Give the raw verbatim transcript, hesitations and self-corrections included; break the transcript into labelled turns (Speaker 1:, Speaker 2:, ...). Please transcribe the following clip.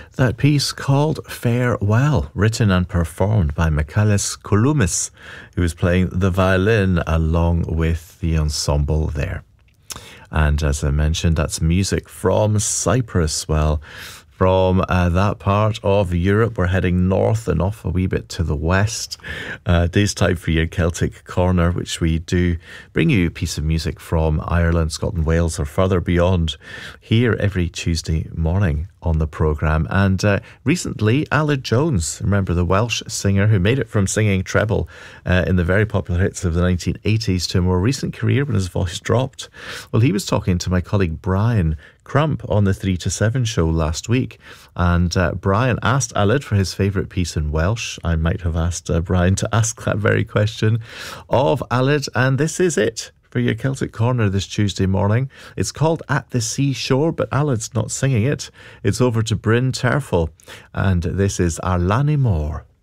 Speaker 1: That piece called Farewell, written and performed by Michalis Kouloumis, who was playing the violin along with the ensemble there. And as I mentioned, that's music from Cyprus. Well, from uh, that part of Europe, we're heading north and off a wee bit to the west. Uh, this time for your Celtic Corner, which we do bring you a piece of music from Ireland, Scotland, Wales, or further beyond here every Tuesday morning on the programme. And uh, recently, Aled Jones, remember the Welsh singer who made it from singing treble uh, in the very popular hits of the nineteen eighties to a more recent career when his voice dropped. Well, he was talking to my colleague Brian Crump on the three to seven show last week. And uh, Brian asked Aled for his favourite piece in Welsh. I might have asked uh, Brian to ask that very question of Aled, and this is it for your Celtic Corner this Tuesday morning. It's called At the Seashore, but Aled's not singing it. It's over to Bryn Terfel, and this is Arlani Moore.